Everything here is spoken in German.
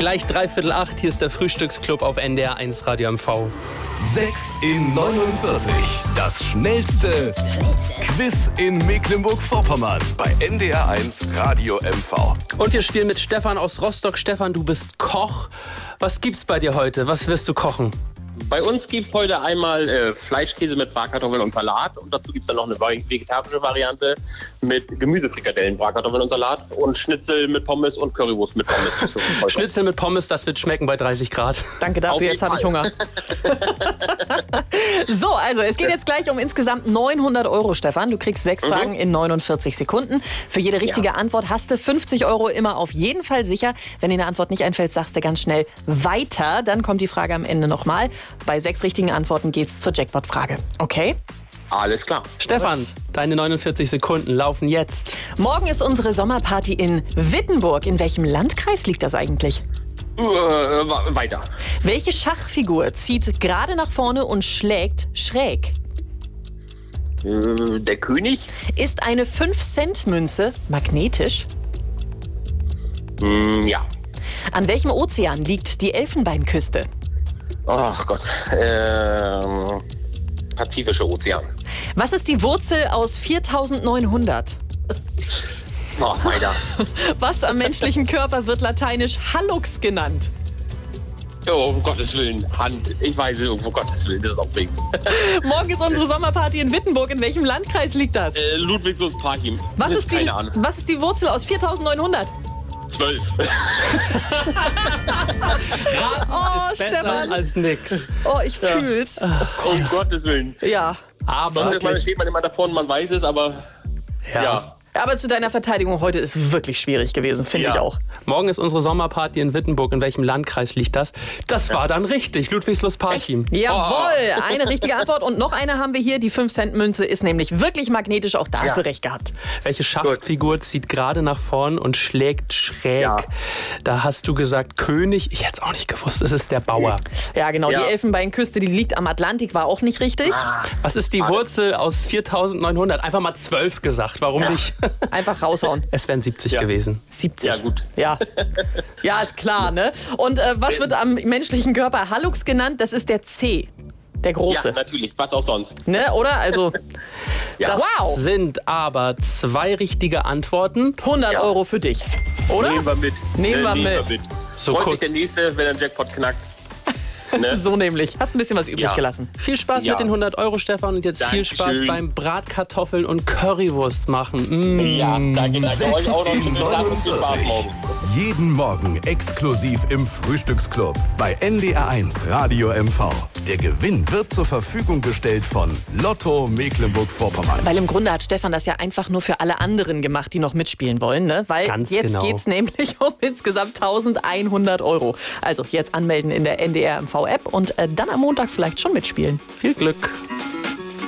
Gleich 7:45, hier ist der Frühstücksclub auf NDR 1 Radio MV. 6 in 49. Das schnellste Quiz in Mecklenburg-Vorpommern bei NDR 1 Radio MV. Und wir spielen mit Stefan aus Rostock. Stefan, du bist Koch. Was gibt's bei dir heute? Was wirst du kochen? Bei uns gibt es heute einmal Fleischkäse mit Bratkartoffeln und Salat. Und dazu gibt es dann noch eine vegetarische Variante mit Gemüsefrikadellen, Bratkartoffeln und Salat. Und Schnitzel mit Pommes und Currywurst mit Pommes. Schnitzel mit Pommes, das wird schmecken bei 30 Grad. Danke dafür, jetzt habe ich Hunger. So, also es geht jetzt gleich um insgesamt 900 €, Stefan. Du kriegst 6 Fragen in 49 Sekunden. Für jede richtige Antwort hast du 50 € immer auf jeden Fall sicher. Wenn dir eine Antwort nicht einfällt, sagst du ganz schnell weiter. Dann kommt die Frage am Ende nochmal. Bei 6 richtigen Antworten geht's zur Jackpot-Frage. Okay? Alles klar. Stefan, deine 49 Sekunden laufen jetzt. Morgen ist unsere Sommerparty in Wittenburg. In welchem Landkreis liegt das eigentlich? Weiter. Welche Schachfigur zieht gerade nach vorne und schlägt schräg? Der König? Ist eine 5-Cent-Münze magnetisch? Ja. An welchem Ozean liegt die Elfenbeinküste? Ach Gott. Pazifische Ozean. Was ist die Wurzel aus 4900? Weiter. Was am menschlichen Körper wird lateinisch Hallux genannt? Oh, um Gottes Willen. Hand. Ich weiß es, um Gottes Willen, das ist aufregend. Morgen ist unsere Sommerparty in Wittenburg. In welchem Landkreis liegt das? Ludwigslust-Parchim. Was ist die Wurzel aus 4900? 12. Oh, Ist besser Stefan. als nix. Oh, ich fühl's. Um Gottes Willen. Ja. Aber Sonst steht man immer davor und man weiß es, aber ja. Aber zu deiner Verteidigung heute ist wirklich schwierig gewesen, finde ich auch. morgen ist unsere Sommerparty in Wittenburg. In welchem Landkreis liegt das? Das war dann richtig. Ludwigslust-Parchim. Jawohl, eine richtige Antwort. Und noch eine haben wir hier. Die 5-Cent-Münze ist nämlich wirklich magnetisch. Auch da hast du recht gehabt. Welche Schachfigur zieht gerade nach vorn und schlägt schräg? Ja. Da hast du gesagt König. Ich hätte es auch nicht gewusst. Es ist der Bauer. Ja, genau. Ja. Die Elfenbeinküste, die liegt am Atlantik, war auch nicht richtig. Was ist die Wurzel aus 4900? Einfach mal 12 gesagt. Warum nicht? Einfach raushauen. Es wären 70 gewesen. 70. Ja, gut. Ja. Ja, ist klar, ne? Und was wird am menschlichen Körper Hallux genannt? Das ist der C. Der große. Ja, natürlich. Was auch sonst. Ne, oder? Also, Das wow. sind aber 2 richtige Antworten. 100 € für dich. Oder? Nehmen wir mit. Nehmen wir mit. So Freut sich kurz. der Nächste, wenn der Jackpot knackt. Ne? So nämlich. Hast ein bisschen was übrig gelassen. Viel Spaß Ja. mit den 100 €, Stefan. Und jetzt viel Spaß Dankeschön. beim Bratkartoffeln und Currywurst machen. Ja, danke. Euch auch noch einen schönen Tag und viel Spaß morgen. Jeden Morgen exklusiv im Frühstücksclub bei NDR 1 Radio MV. Der Gewinn wird zur Verfügung gestellt von Lotto Mecklenburg-Vorpommern. Weil im Grunde hat Stefan das ja einfach nur für alle anderen gemacht, die noch mitspielen wollen. Ne? Weil Ganz jetzt genau. geht's nämlich um insgesamt 1100 €. Also jetzt anmelden in der NDR MV App und dann am Montag vielleicht schon mitspielen. Viel Glück.